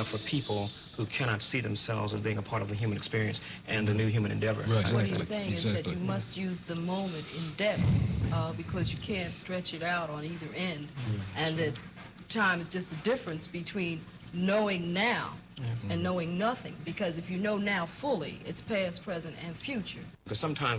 enough for people who cannot see themselves as being a part of the human experience and the new human endeavor. Right. What Exactly. he's saying is that you must use the moment in depth because you can't stretch it out on either end. And that time is just the difference between knowing now and knowing nothing. Because if you know now fully, it's past, present, and future. Because sometimes